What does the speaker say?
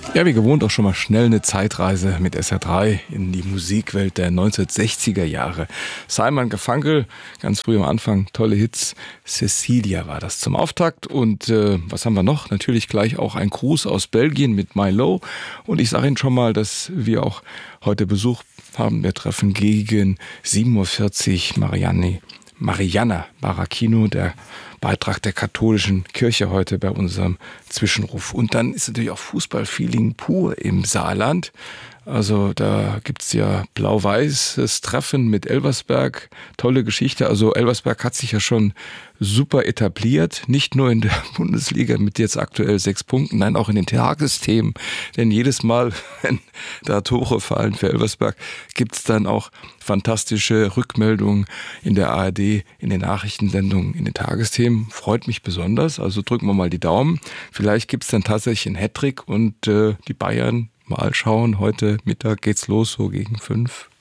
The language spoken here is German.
Ja, wie gewohnt auch schon mal schnell eine Zeitreise mit SR3 in die Musikwelt der 1960er Jahre. Simon Garfunkel, ganz früh am Anfang, tolle Hits. Cecilia war das zum Auftakt. Und was haben wir noch? Natürlich gleich auch ein Gruß aus Belgien mit Milo. Und ich sage Ihnen schon mal, dass wir auch heute Besuch haben. Wir treffen gegen 7.40 Uhr Mariana Baracchino, der Beitrag der katholischen Kirche heute bei unserem Zwischenruf. Und dann ist natürlich auch Fußballfeeling pur im Saarland. Also da gibt's ja blau-weißes Treffen mit Elversberg. Tolle Geschichte. Also Elversberg hat sich ja schon super etabliert. Nicht nur in der Bundesliga mit jetzt aktuell 6 Punkten, nein, auch in den Tagesthemen. Denn jedes Mal, wenn da Tore fallen für Elversberg, gibt's dann auch fantastische Rückmeldungen in der ARD, in den Nachrichtensendungen, in den Tagesthemen. Freut mich besonders. Also drücken wir mal die Daumen. Vielleicht gibt's dann tatsächlich einen Hattrick und die Bayern mal schauen. Heute Mittag geht's los, so gegen 5.